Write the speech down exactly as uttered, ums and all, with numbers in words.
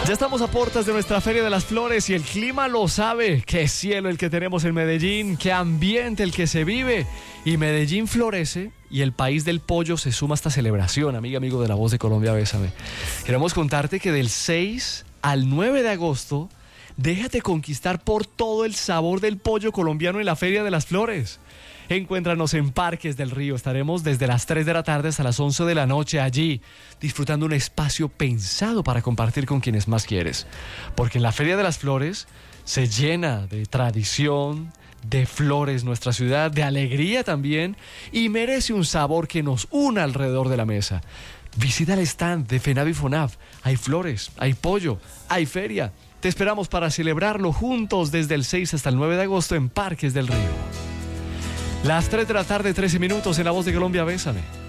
Ya estamos a puertas de nuestra Feria de las Flores y el clima lo sabe. Qué cielo el que tenemos en Medellín, qué ambiente el que se vive. Y Medellín florece y el país del pollo se suma a esta celebración, amiga, amigo de La Voz de Colombia, bésame. Queremos contarte que del seis al nueve de agosto, déjate conquistar por todo el sabor del pollo colombiano en la Feria de las Flores. Encuéntranos en Parques del Río. Estaremos desde las tres de la tarde hasta las once de la noche allí, disfrutando un espacio pensado para compartir con quienes más quieres. Porque en la Feria de las Flores se llena de tradición, de flores nuestra ciudad, de alegría también, y merece un sabor que nos una alrededor de la mesa. Visita el stand de FENAV y FONAV. Hay flores, hay pollo, hay feria. Te esperamos para celebrarlo juntos desde el seis hasta el nueve de agosto en Parques del Río. Las tres de la tarde, trece minutos en La Voz de Colombia, bésame.